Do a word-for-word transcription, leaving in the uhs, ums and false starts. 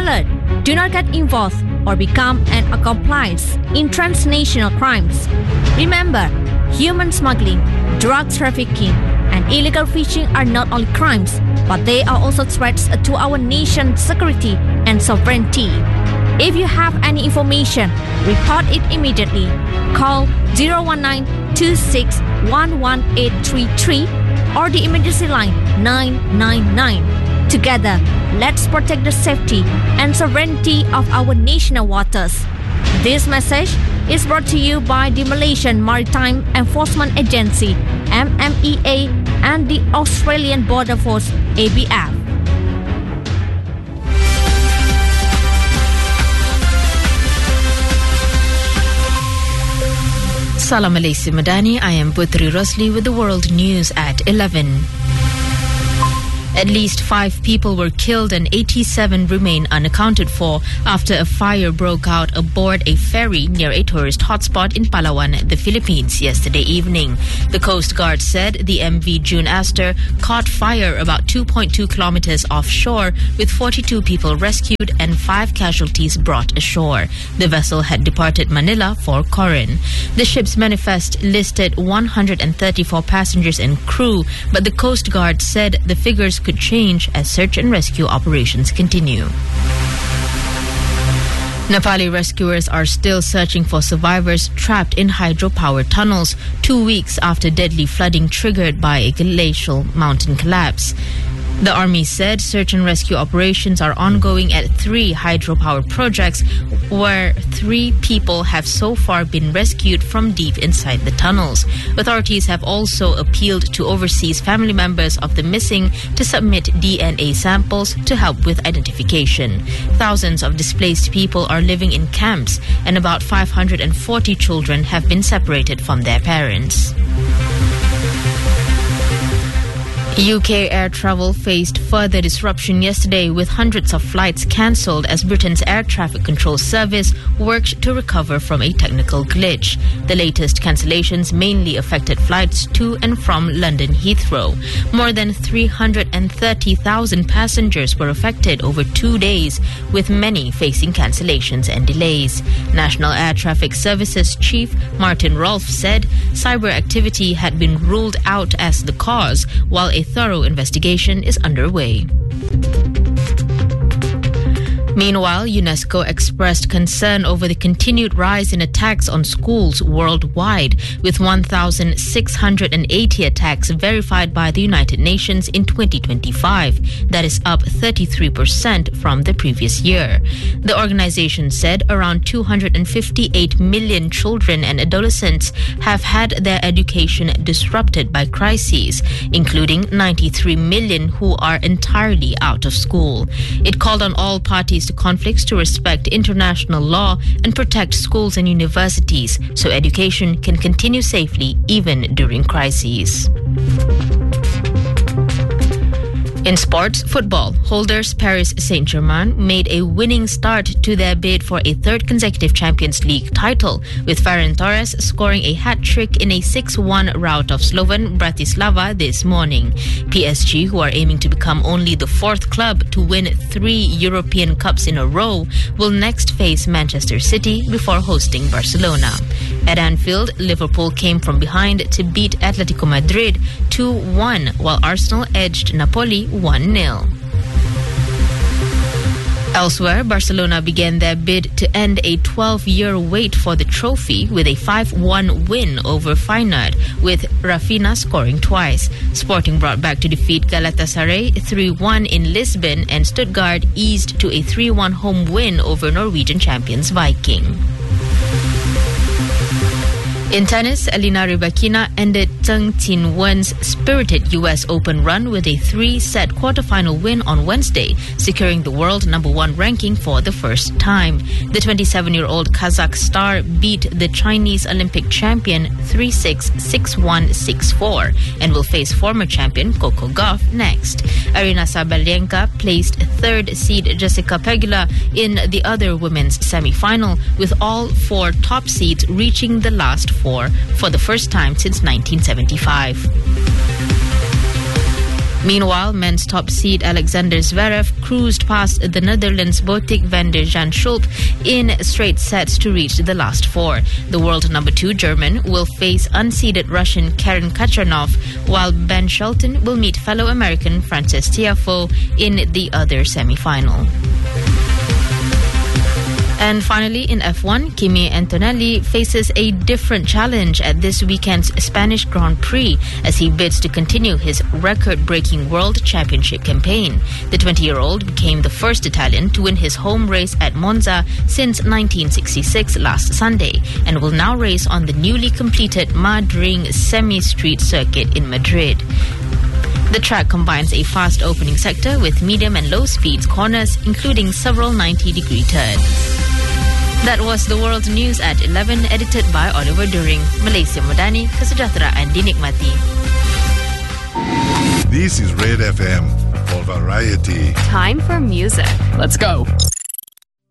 alert! Do not get involved or become an accomplice in transnational crimes. Remember, human smuggling, drug trafficking, and illegal fishing are not only crimes, but they are also threats to our nation's security and sovereignty. If you have any information, report it immediately. Call zero one nine, two six one one eight three three or the emergency line nine nine nine. Together, let's protect the safety and sovereignty of our national waters. This message is brought to you by the Malaysian Maritime Enforcement Agency, M M E A, and the Australian Border Force, A B F. Salam alaikum Madani. I am Putri Rosli with the world news at eleven. At least five people were killed and eighty-seven remain unaccounted for after a fire broke out aboard a ferry near a tourist hotspot in Palawan, the Philippines, yesterday evening. The Coast Guard said the M V June Astor caught fire about two point two kilometers offshore, with forty-two people rescued and five casualties brought ashore. The vessel had departed Manila for Coron. The ship's manifest listed one hundred thirty-four passengers and crew, but the Coast Guard said the figures could change as search and rescue operations continue. Nepali rescuers are still searching for survivors trapped in hydropower tunnels two weeks after deadly flooding triggered by a glacial mountain collapse. The army said search and rescue operations are ongoing at three hydropower projects where three people have so far been rescued from deep inside the tunnels. Authorities have also appealed to overseas family members of the missing to submit D N A samples to help with identification. Thousands of displaced people are living in camps and about five hundred forty children have been separated from their parents. U K air travel faced further disruption yesterday, with hundreds of flights cancelled as Britain's air traffic control service worked to recover from a technical glitch. The latest cancellations mainly affected flights to and from London Heathrow. More than three hundred thirty thousand passengers were affected over two days, with many facing cancellations and delays. National Air Traffic Services Chief Martin Rolfe said cyber activity had been ruled out as the cause, while a thorough investigation is underway. Meanwhile, UNESCO expressed concern over the continued rise in attacks on schools worldwide, with one thousand six hundred eighty attacks verified by the United Nations in twenty twenty-five. That is up thirty-three percent from the previous year. The organization said around two hundred fifty-eight million children and adolescents have had their education disrupted by crises, including ninety-three million who are entirely out of school. It called on all parties to conflicts to respect international law and protect schools and universities so education can continue safely even during crises. In sports, football, holders Paris Saint-Germain made a winning start to their bid for a third consecutive Champions League title, with Ferran Torres scoring a hat-trick in a six one rout of Slovan Bratislava this morning. P S G, who are aiming to become only the fourth club to win three European Cups in a row, will next face Manchester City before hosting Barcelona. At Anfield, Liverpool came from behind to beat Atletico Madrid two one, while Arsenal edged Napoli one nil. Elsewhere, Barcelona began their bid to end a twelve-year wait for the trophy with a five one win over Feyenoord, with Rafinha scoring twice. Sporting brought back to defeat Galatasaray three one in Lisbon, and Stuttgart eased to a three one home win over Norwegian champions Viking. In tennis, Elina Rybakina ended Zheng Qinwen's spirited U S Open run with a three-set quarterfinal win on Wednesday, securing the world number one ranking for the first time. The twenty-seven-year-old Kazakh star beat the Chinese Olympic champion three six, six one, six four and will face former champion Coco Gauff next. Aryna Sabalenka placed third seed Jessica Pegula in the other women's semi-final, with all four top seeds reaching the last four for the first time since nineteen seventy-five. Meanwhile, men's top seed Alexander Zverev cruised past the Netherlands Botic van der Zandschulp in straight sets to reach the last four. The world number two German will face unseeded Russian Karen Khachanov, while Ben Shelton will meet fellow American Frances Tiafoe in the other semi-final. And finally, in F one, Kimi Antonelli faces a different challenge at this weekend's Spanish Grand Prix as he bids to continue his record-breaking World Championship campaign. The twenty-year-old became the first Italian to win his home race at Monza since nineteen sixty-six last Sunday and will now race on the newly completed Madrid semi-street circuit in Madrid. The track combines a fast opening sector with medium and low speed corners, including several ninety-degree turns. That was the world news at eleven, edited by Oliver During. Malaysia Madani, kesejahteraan dinikmati. This is Red F M for variety. Time for music. Let's go.